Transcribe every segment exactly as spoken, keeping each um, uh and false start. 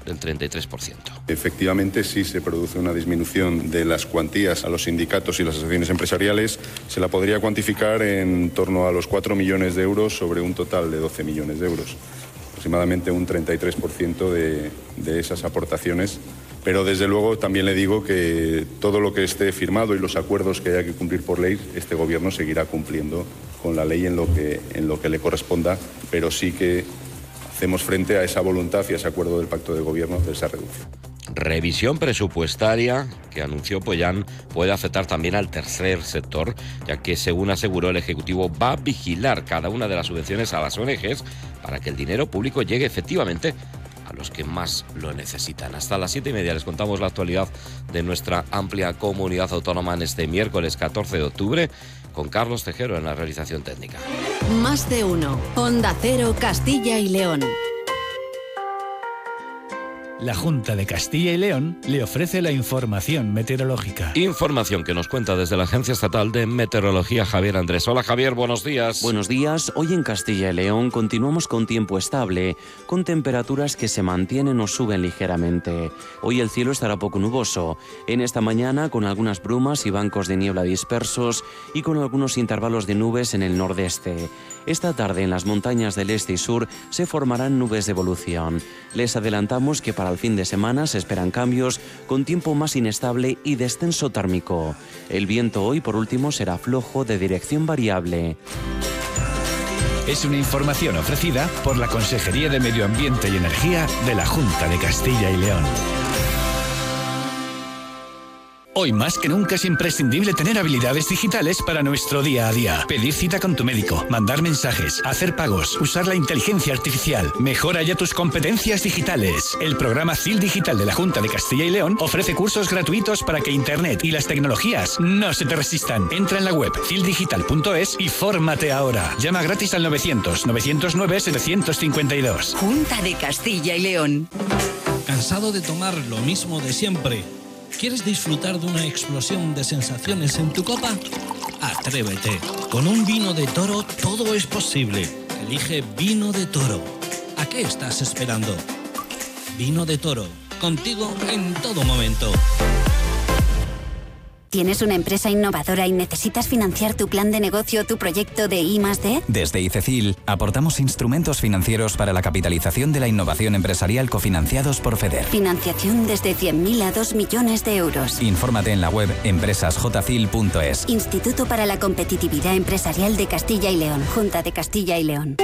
del treinta y tres por ciento. Efectivamente, sí se produce una disminución de las cuantías a los sindicatos y las asociaciones empresariales. Se la podría cuantificar en torno a los cuatro millones de euros sobre un total de doce millones de euros. Aproximadamente un treinta y tres por ciento de, de esas aportaciones. Pero desde luego también le digo que todo lo que esté firmado y los acuerdos que haya que cumplir por ley, este Gobierno seguirá cumpliendo con la ley en lo que, en lo que le corresponda, pero sí que hacemos frente a esa voluntad y a ese acuerdo del Pacto de Gobierno de esa reducción. Revisión presupuestaria que anunció Pollán puede afectar también al tercer sector, ya que, según aseguró el Ejecutivo, va a vigilar cada una de las subvenciones a las O N Ges para que el dinero público llegue efectivamente a los que más lo necesitan. Hasta las siete y media les contamos la actualidad de nuestra amplia comunidad autónoma en este miércoles catorce de octubre, con Carlos Tejero en la realización técnica. Más de uno. Onda Cero, Castilla y León. La Junta de Castilla y León le ofrece la información meteorológica. Información que nos cuenta desde la Agencia Estatal de Meteorología Javier Andrés. Hola Javier, buenos días. Buenos días. Hoy en Castilla y León continuamos con tiempo estable, con temperaturas que se mantienen o suben ligeramente. Hoy el cielo estará poco nuboso. En esta mañana con algunas brumas y bancos de niebla dispersos y con algunos intervalos de nubes en el nordeste. Esta tarde en las montañas del este y sur se formarán nubes de evolución. Les adelantamos que para el fin de semana se esperan cambios con tiempo más inestable y descenso térmico. El viento hoy, por último, será flojo de dirección variable. Es una información ofrecida por la Consejería de Medio Ambiente y Energía de la Junta de Castilla y León. Hoy más que nunca es imprescindible tener habilidades digitales para nuestro día a día. Pedir cita con tu médico, mandar mensajes, hacer pagos, usar la inteligencia artificial. Mejora ya tus competencias digitales. El programa C I L Digital de la Junta de Castilla y León ofrece cursos gratuitos para que Internet y las tecnologías no se te resistan. Entra en la web cil digital punto es y fórmate ahora. Llama gratis al novecientos, novecientos nueve, setecientos cincuenta y dos. Junta de Castilla y León. ¿Cansado de tomar lo mismo de siempre? ¿Quieres disfrutar de una explosión de sensaciones en tu copa? Atrévete. Con un vino de Toro todo es posible. Elige Vino de Toro. ¿A qué estás esperando? Vino de Toro. Contigo en todo momento. ¿Tienes una empresa innovadora y necesitas financiar tu plan de negocio o tu proyecto de I más D? Desde ICECIL aportamos instrumentos financieros para la capitalización de la innovación empresarial cofinanciados por FEDER. Financiación desde cien mil a dos millones de euros. Infórmate en la web empresas j c i l punto es. Instituto para la Competitividad Empresarial de Castilla y León. Junta de Castilla y León.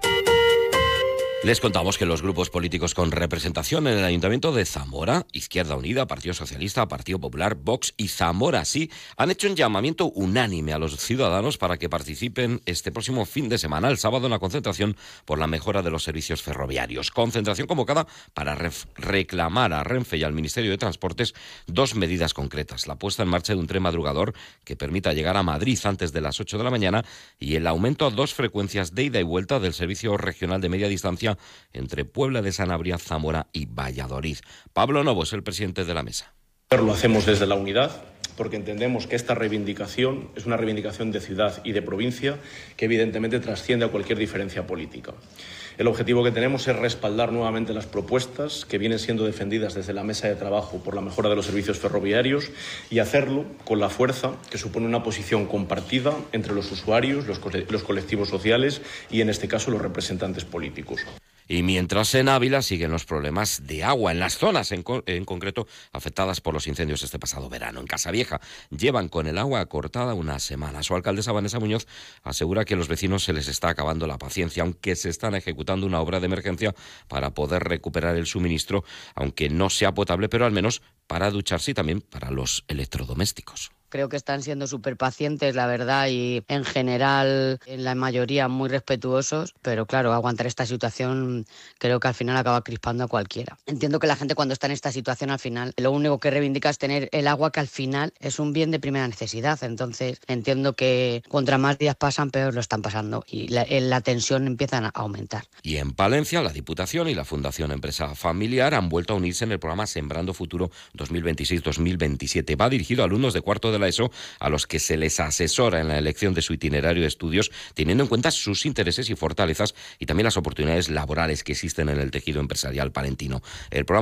Les contamos que los grupos políticos con representación en el Ayuntamiento de Zamora, Izquierda Unida, Partido Socialista, Partido Popular, Vox y Zamora Sí, han hecho un llamamiento unánime a los ciudadanos para que participen este próximo fin de semana, el sábado, en la concentración por la mejora de los servicios ferroviarios. Concentración convocada para ref- reclamar a Renfe y al Ministerio de Transportes dos medidas concretas: la puesta en marcha de un tren madrugador que permita llegar a Madrid antes de las ocho de la mañana y el aumento a dos frecuencias de ida y vuelta del servicio regional de media distancia entre Puebla de Sanabria, Zamora y Valladolid. Pablo Novo es el presidente de la mesa. Lo hacemos desde la unidad porque entendemos que esta reivindicación es una reivindicación de ciudad y de provincia que evidentemente trasciende a cualquier diferencia política. El objetivo que tenemos es respaldar nuevamente las propuestas que vienen siendo defendidas desde la mesa de trabajo por la mejora de los servicios ferroviarios y hacerlo con la fuerza que supone una posición compartida entre los usuarios, los, co- los colectivos sociales y, en este caso, los representantes políticos. Y mientras en Ávila siguen los problemas de agua en las zonas en, co- en concreto afectadas por los incendios este pasado verano. En Casavieja llevan con el agua cortada una semana. Su alcaldesa Vanessa Muñoz asegura que a los vecinos se les está acabando la paciencia, aunque se están ejecutando una obra de emergencia para poder recuperar el suministro, aunque no sea potable, pero al menos para ducharse y también para los electrodomésticos. Creo que están siendo súper pacientes, la verdad, y en general, en la mayoría, muy respetuosos. Pero claro, aguantar esta situación creo que al final acaba crispando a cualquiera. Entiendo que la gente, cuando está en esta situación, al final, lo único que reivindica es tener el agua, que al final es un bien de primera necesidad. Entonces, entiendo que contra más días pasan, peor lo están pasando y la, la tensión empieza a aumentar. Y en Palencia, la Diputación y la Fundación Empresa Familiar han vuelto a unirse en el programa Sembrando Futuro dos mil veintiséis dos mil veintisiete. Va dirigido a alumnos de cuarto de la ESO, a los que se les asesora en la elección de su itinerario de estudios, teniendo en cuenta sus intereses y fortalezas y también las oportunidades laborales que existen en el tejido empresarial palentino. El programa